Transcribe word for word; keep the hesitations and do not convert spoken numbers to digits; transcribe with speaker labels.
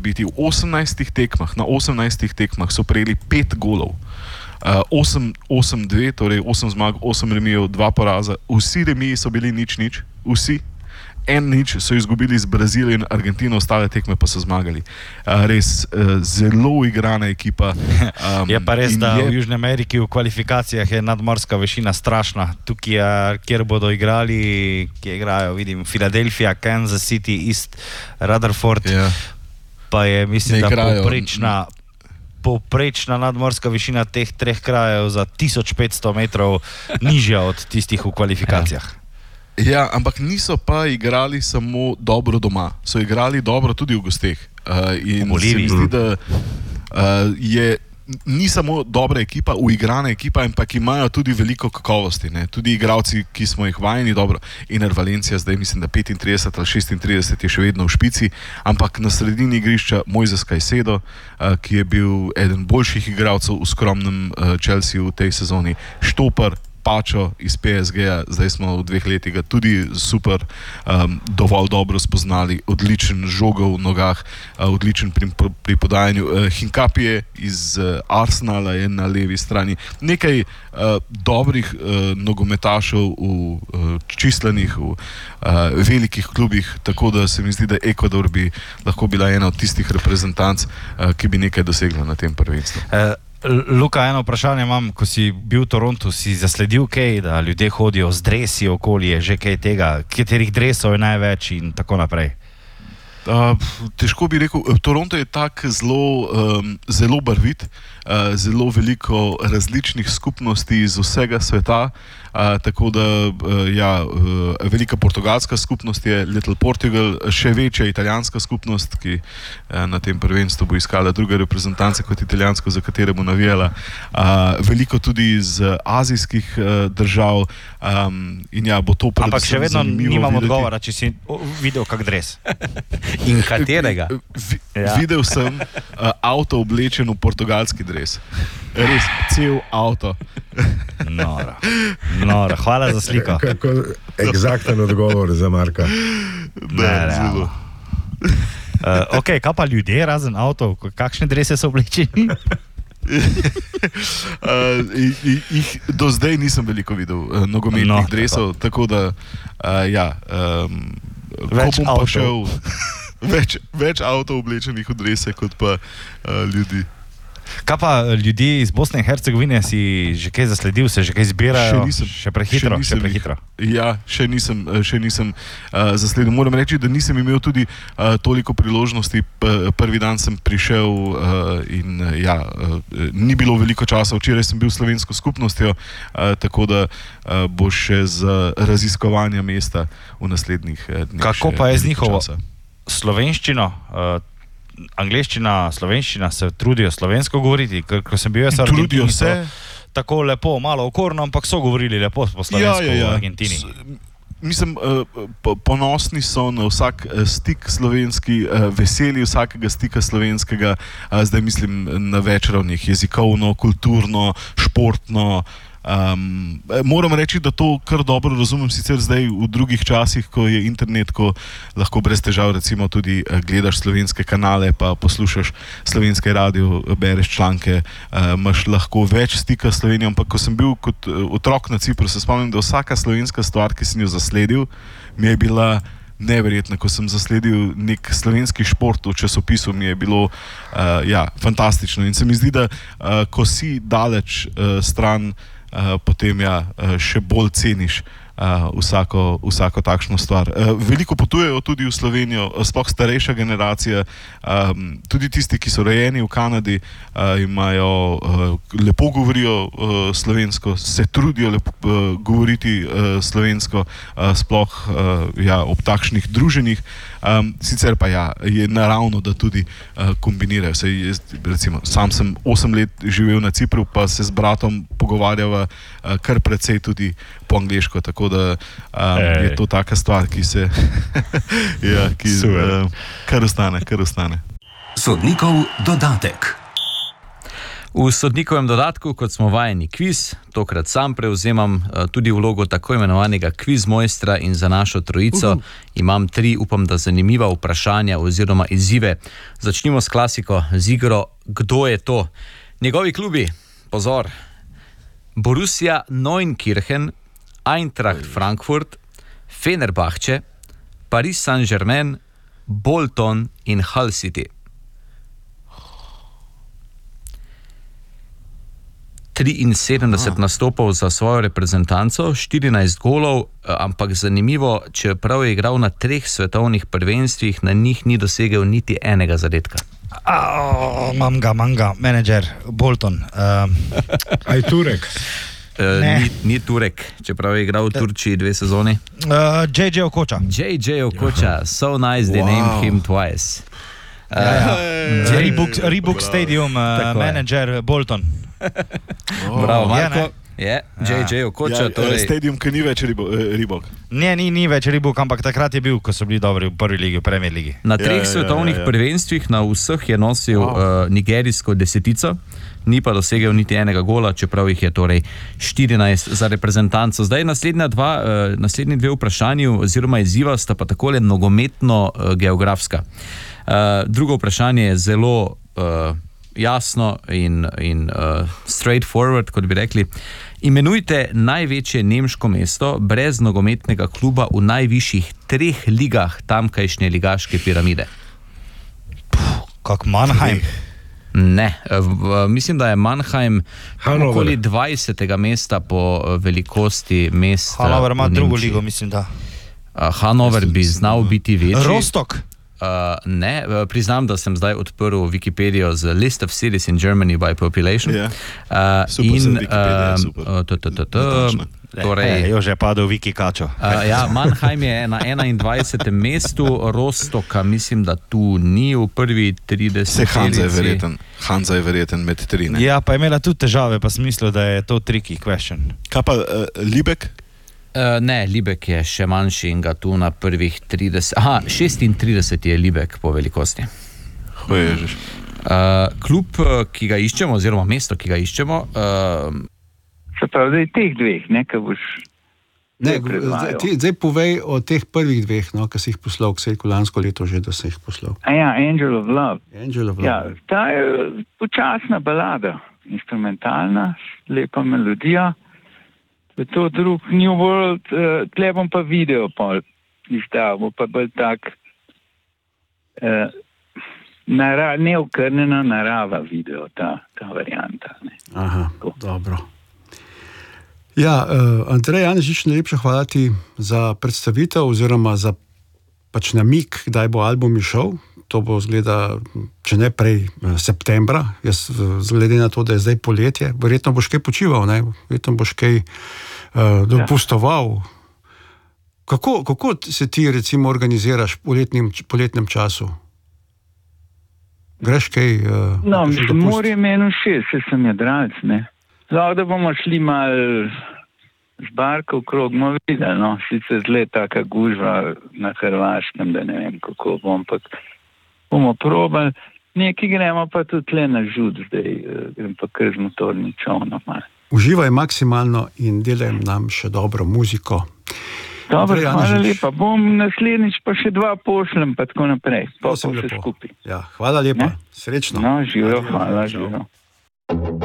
Speaker 1: prebiti. V osemnajstih tekmah, na osemnajstih tekmah so prejeli pet golov. Uh, osem dve, torej osem zmag, osem remijev, dva poraza. Vsi remiji so bili nič nič, vsi. En nič so izgubili z Brazilijo in Argentino, ostale tekme pa so zmagali. Uh, res uh, zelo igrana ekipa. Um,
Speaker 2: je pa res, da
Speaker 1: je...
Speaker 2: v Južni Ameriki v kvalifikacijah je nadmorska višina strašna. Tukaj, kjer bodo igrali, kjer igrajo, vidim, Philadelphia, Kansas City, East Rutherford, yeah. pa je, mislim, ne da igrajo. poprečna Poprečna nadmorska višina teh treh krajev za tisoč petsto metrov nižja od tistih v kvalifikacijah.
Speaker 1: Ja, ampak niso pa igrali samo dobro doma, so igrali dobro tudi v gosteh. Uh, in se mi zdi, da uh, je ni samo dobra ekipa, uigrana ekipa, ampak imajo tudi veliko kakovosti. Ne? Tudi igralci, ki smo jih vajeni, dobro, Ener Valencia, zdaj mislim, da petintrideset ali šestintrideset je še vedno v špici, ampak na sredini igrišča Moises Caicedo, uh, ki je bil eden boljših igralcev v skromnem uh, Chelsea v tej sezoni, Štoper, Pačo iz P S G-ja, zdaj smo v dveh letih ga tudi super, um, dovolj dobro spoznali, odličen žogov v nogah, uh, odličen pri, pri podajanju. Uh, Hinkapije iz uh, Arsenala je na levi strani. Nekaj uh, dobrih uh, nogometašev v uh, čislenih, v uh, velikih klubih, tako da se mi zdi, da Ekvador bi lahko bila ena od tistih reprezentanc, uh, ki bi nekaj dosegla na tem prvenstvu.
Speaker 2: Uh. Luka, eno vprašanje imam, ko si bil v Torontu, si zasledil kaj, da ljudje hodijo z dresi okoli, je že kaj tega, katerih dresov je največ in tako naprej?
Speaker 1: Uh, težko bi rekel, Toronto je tak zelo, um, zelo barvit, uh, zelo veliko različnih skupnosti iz vsega sveta, uh, tako da uh, ja, uh, velika portugalska skupnost je Little Portugal, še večja italijanska skupnost, ki uh, na tem prvenstvu bo iskala druge reprezentance kot italijansko, za katere bo navijala, uh, veliko tudi iz azijskih uh, držav, um, in ja, bo to predvsem
Speaker 2: ampak še vedno nimam
Speaker 1: videti.
Speaker 2: Odgovora, če si videl kak dres. In katerega?
Speaker 1: V, ja. Videl sem uh, avto oblečen v portugalski dres. Res, cel avto.
Speaker 2: Nora. Nora. Hvala za sliko.
Speaker 3: Kako eksakten odgovor za Marka.
Speaker 1: Ne, zelo.
Speaker 2: Uh, ok, kaj pa ljudje, razen avtov, kakšne drese so oblečeni?
Speaker 1: uh, jih do zdaj nisem veliko videl, uh, nogometnih no, dresov, tako da uh, ja, um,
Speaker 2: več
Speaker 1: ko bom pa šel
Speaker 2: več,
Speaker 1: več avtov oblečenih v drese kot pa uh, ljudi.
Speaker 2: Kaj pa ljudi iz Bosne in Hercegovine, si že kaj zasledil, se že kaj zbirajo?
Speaker 1: Še nisem.
Speaker 2: Še prehitro?
Speaker 1: Še,
Speaker 2: še prehitro.
Speaker 1: Ja, še nisem, še nisem uh, zasledil. Moram reči, da nisem imel tudi uh, toliko priložnosti. P- prvi dan sem prišel uh, in uh, ja, uh, ni bilo veliko časa. Včeraj sem bil s slovensko skupnostjo, uh, tako da uh, bo še z raziskovanjem mesta v naslednjih uh, dneh.
Speaker 2: Kako pa je z njihovo
Speaker 1: časa.
Speaker 2: slovenščino? Uh, Angleščina, slovenščina se trudijo slovensko govoriti, ker ko sem bil jaz v Argentini,
Speaker 1: se
Speaker 2: tako lepo, malo okorno, ampak so govorili lepo po slovensko ja, ja, ja. v Argentini. S,
Speaker 1: mislim, ponosni so na vsak stik slovenski, veseli vsakega stika slovenskega, zdaj mislim na več ravnih, jezikovno, kulturno, športno. Um, moram reči, da to kar dobro razumem, sicer zdaj v drugih časih, ko je internet, ko lahko brez težav recimo tudi gledaš slovenske kanale, pa poslušaš slovenske radio, bereš članke, uh, imaš lahko več stika s Slovenijo, ampak ko sem bil kot otrok na Cipru, se spomnim, da vsaka slovenska stvar, ki sem jo zasledil, mi je bila neverjetna. Ko sem zasledil nek slovenski šport v časopisu, mi je bilo uh, ja, fantastično in se mi zdi, da uh, ko si daleč uh, stran, Uh, potem ja, uh, še bolj ceniš uh, vsako, vsako takšno stvar. Uh, veliko potujejo tudi v Slovenijo, uh, sploh starejša generacija, um, tudi tisti, ki so rojeni v Kanadi, uh, imajo, uh, lepo govorijo uh, slovensko, se trudijo lepo, uh, govoriti uh, slovensko, uh, sploh uh, ja, ob takšnih druženjih. Um, sicer pa ja, je naravno, da tudi uh, kombinirajo. Sej, jaz, recimo, sam sem osem let živel na Cipru, pa se z bratom pogovarjava uh, kar precej tudi po angleško, tako da um, je to taka stvar, ki se ja, ki, uh, kar ostane, kar ostane.
Speaker 4: Sodnikov dodatek.
Speaker 2: V sodnikovem dodatku, kot smo vajeni kviz, tokrat sam prevzemam uh, tudi vlogo tako imenovanega kviz mojstra in za našo trojico uh-huh. imam tri, upam, da zanimiva vprašanja oziroma izzive. Začnimo s klasiko, z igro Kdo je to? Njegovi klubi, pozor, Borussia Neunkirchen, Eintracht Frankfurt, Fenerbahče, Paris Saint-Germain, Bolton in Hull City. triinsedemdeset Aha. nastopov za svojo reprezentanco, štirinajst golov, ampak zanimivo, čeprav je igral na treh svetovnih prvenstvih, na njih ni dosegel niti enega zadetka.
Speaker 4: Oh, manga, manga, menedžer, Bolton. Um.
Speaker 3: Aj Turek.
Speaker 2: Uh, ni, ni Turek, čeprav je igral v Turčiji dve sezoni.
Speaker 4: Uh, J J Okocha.
Speaker 2: J J Okocha, so nice they wow. named him twice. Uh,
Speaker 4: ja, ja. Uh, Reebok, Reebok Stadium, uh, menedžer Bolton.
Speaker 2: Oh. Bravo, Marko. Je, J J Okocha.
Speaker 1: Ja, torej... Stadium, ki ni več Reebok.
Speaker 4: Ne, ni, ni več Reebok, ampak takrat je bil, ko so bili dobri v prvi ligi, v Premier ligi.
Speaker 2: Na treh ja, svetovnih ja, ja, ja. prvenstvih na vseh je nosil wow. uh, nigerijsko desetico, ni pa dosegel niti enega gola, čeprav jih je torej štirinajst za reprezentanco. Zdaj naslednja dva, uh, naslednji dve vprašanju oziroma izziva sta pa takole nogometno-geografska. Uh, drugo vprašanje je zelo uh, jasno in, in uh, straightforward, kot bi rekli. Imenujte največje nemško mesto brez nogometnega kluba v najvišjih treh ligah tamkajšnje ligaške piramide.
Speaker 4: Puh, kak Mannheim.
Speaker 2: Ne, v, mislim, da je Mannheim okoli dvajsetega mesta po velikosti mesta.
Speaker 4: Hannover ima drugo ligo, mislim, da.
Speaker 2: Uh, Hannover bi znal biti večji.
Speaker 4: Rostock.
Speaker 2: Uh, ne, priznam, da sem zdaj odprl Wikipedijo z List of Cities in Germany by Population.
Speaker 1: Yeah.
Speaker 2: Uh,
Speaker 1: super,
Speaker 2: in
Speaker 1: Wikipedija, super.
Speaker 2: Uh, torej,
Speaker 4: Jože je padel v Wikikačo.
Speaker 2: Uh, ja, Mannheim je na enaindvajsetem mestu, Rostocka mislim, da tu ni v prvi trideset.
Speaker 1: Se Hanza je verjeten, Hanza je verjeten med tri, ne?
Speaker 4: Ja, pa je imela tudi težave, pa sem mislil, da je to tricky question.
Speaker 1: Kaj pa uh, Libek?
Speaker 2: Uh, ne, Libek je še manjši in ga tu na prvih trideset. Aha, šestintrideset je Libek po velikosti.
Speaker 1: Hoježiš.
Speaker 2: Uh, klub, ki ga iščemo, oziroma mesto, ki ga iščemo. Uh,
Speaker 5: Se pravi, zdaj teh dveh, ne, kaj boš.
Speaker 6: Ne, zdaj, ti, zdaj povej o teh prvih dveh, no, ki si jih poslal, ki se je lansko leto že, da si jih poslal.
Speaker 5: A ja, Angel of Love.
Speaker 6: Angel of Love.
Speaker 5: Ja, ta je počasna balada, instrumentalna, lepa melodija. To drug New World, uh, tle bom pa video pol izdav, pa bolj tak uh, nara, neokrnjena narava video, ta, ta varianta. Ne.
Speaker 6: Aha, to. Dobro. Ja, uh, Andrej Janežič, najlepša hvala ti za predstavitev oziroma za pač namig, kdaj bo album išel. To bo zgleda, če ne prej, septembra. Jaz, glede na to, da je zdaj poletje, verjetno boš kaj počival, ne? Verjetno boš kaj uh, dopustoval. Kako, kako se ti recimo organiziraš v poletnem, poletnem času? Greš kaj? Uh,
Speaker 5: no, mislim, morje meni všeč, se sem jadralc, ne. Zdaj, da bomo šli mal z barka v krog, bomo videli, no. Sicer zle taka gužva na Hrvaškem, da ne vem, kako bom, ampak bomo probali, nekaj gremo pa tudi tle na žud zdaj, grem pa kar z motorni čovnom.
Speaker 6: Uživaj maksimalno in delaj nam še dobro muziko.
Speaker 5: Dobro, hvala lepa. Bom naslednjič pa še dva pošljem, pa tako naprej. Pa
Speaker 6: Prosim
Speaker 5: vse
Speaker 6: lepo.
Speaker 5: Skupaj.
Speaker 6: Ja, hvala lepa. Ne? Srečno.
Speaker 5: No, živo, hvala, živo.